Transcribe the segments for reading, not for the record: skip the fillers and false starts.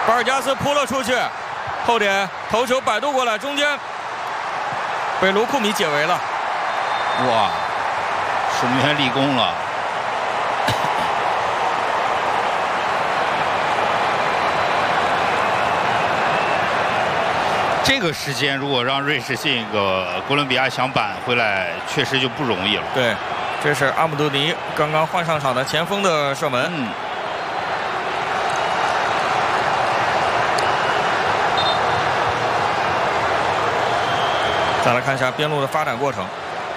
巴尔加斯扑了出去，后点头球摆渡过来，中间被卢库米解围了。 哇，守门员立功了。这个时间如果让瑞士进一个哥伦比亚想扳回来，确实就不容易了。 对，这是阿姆杜尼刚刚换上场的前锋的射门。再来看一下边路的发展过程。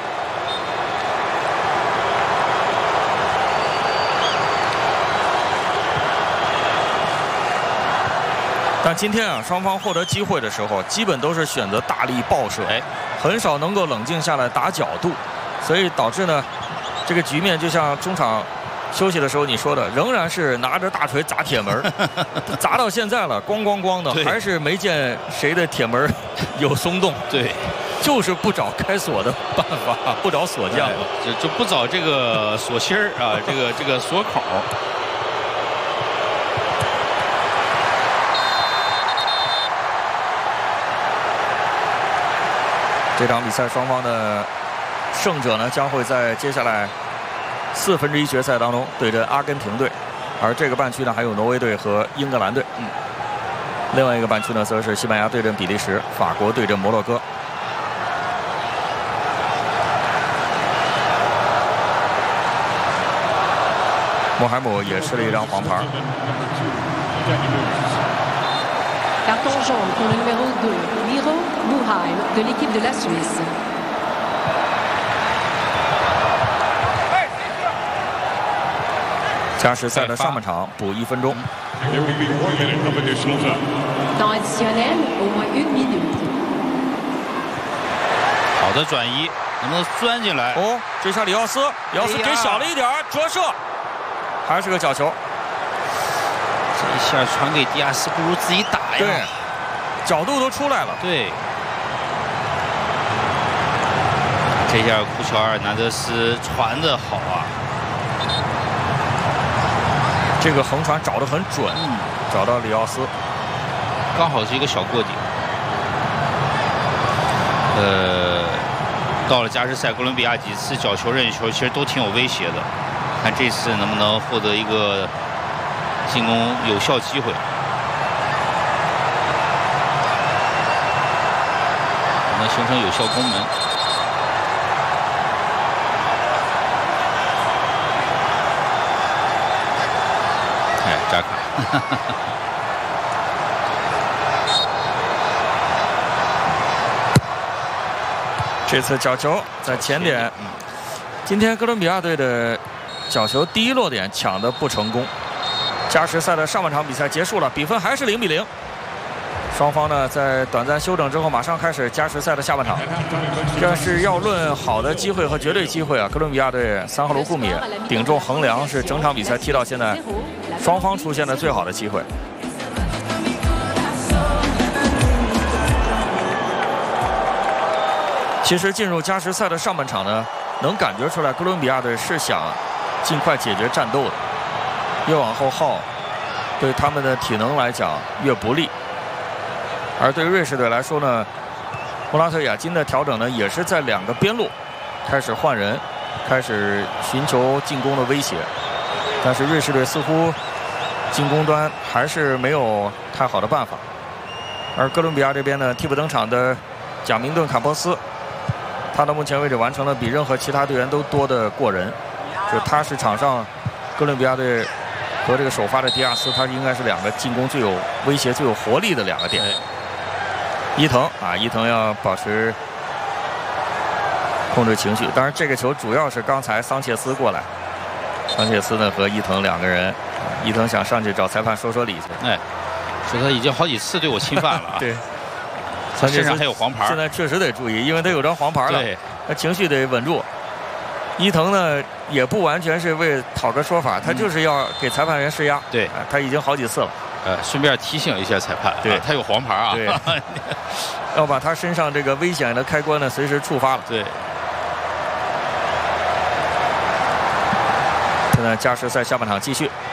但今天啊，双方获得机会的时候，基本都是选择大力爆射，很少能够冷静下来打角度，所以导致呢，这个局面就像中场休息的时候你说的，仍然是拿着大锤砸铁门，砸到现在了，咣咣咣的，还是没见谁的铁门有松动。 对， 就是不找开锁的办法，不找锁匠， 就不找这个锁芯儿啊，这个锁口。 这场比赛双方的胜者呢，将会在接下来1/4决赛当中对阵阿根廷队，而这个半区呢还有挪威队和英格兰队。另外一个半区呢，则是西班牙对阵比利时，法国对阵摩洛哥。穆海姆也吃了一张黄牌。 Carton jaune pour le numéro 2, Miro Muheim de l'équipe de la Suisse. 加时赛的上半场补1分钟。 Temps additionnel, au moins 1 minute. 好的转移，能不能钻进来？ 哦，这下里奥斯给小了一点，折射，还是个角球。 这一下传给迪亚斯，不如自己打呀。 对，角度都出来了。 对，这下库乔尔南德斯传的好啊。 这个横传找得很准，找到里奥斯， 刚好是一个小过顶。到了加时赛，哥伦比亚几次角球、任意球其实都挺有威胁的，看这次能不能获得一个进攻有效机会，能形成有效攻门。哎，扎卡。 这次角球在前点。今天哥伦比亚队的角球第一落点抢得不成功。加时赛的上半场比赛结束了，比分还是0-0。双方呢在短暂休整之后，马上开始加时赛的下半场。这是要论好的机会和绝对机会啊！哥伦比亚队3号卢库米顶中横梁，是整场比赛踢到现在双方出现的最好的机会。其实进入加时赛的上半场呢，能感觉出来哥伦比亚队是想尽快解决战斗的，越往后耗，对他们的体能来讲越不利。而对瑞士队来说呢，穆拉特·雅金的调整呢，也是在2个边路开始换人，开始寻求进攻的威胁。但是瑞士队似乎进攻端还是没有太好的办法。而哥伦比亚这边呢，替补登场的贾明顿·坎波斯，他到目前为止完成了比任何其他队员都多的过人，就他是场上哥伦比亚队和这个首发的迪亚斯，他应该是2个进攻最有威胁、最有活力的2个点。伊藤要保持控制情绪，当然这个球主要是刚才桑切斯过来，桑切斯呢和伊藤2个人，伊藤想上去找裁判说理去， 说他已经好几次对我侵犯了。 对。 他身上还有黄牌， 现在确实得注意，因为他有张黄牌了，他情绪得稳住。伊藤呢，也不完全是为讨个说法，他就是要给裁判员施压。 对， 他已经好几次了。 顺便提醒一下裁判，对，他有黄牌啊， 对，要把他身上这个危险的开关呢，随时触发了。 对。 现在加时赛下半场继续。